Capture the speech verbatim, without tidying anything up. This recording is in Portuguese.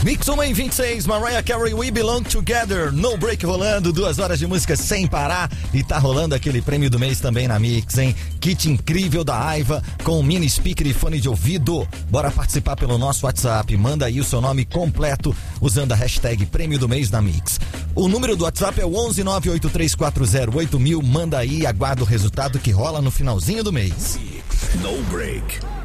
Mix um em vinte e seis, Mariah Carey, We Belong Together, No Break rolando, duas horas de música sem parar e tá rolando aquele prêmio do mês também na Mix, hein? Kit incrível da Aiva com mini speaker e fone de ouvido. Bora participar pelo nosso WhatsApp, manda aí o seu nome completo usando a hashtag prêmio do mês na Mix. O número do WhatsApp é o onze nove oito três quatro zero oito mil, manda aí e aguarda o resultado que rola no finalzinho do mês. No Break.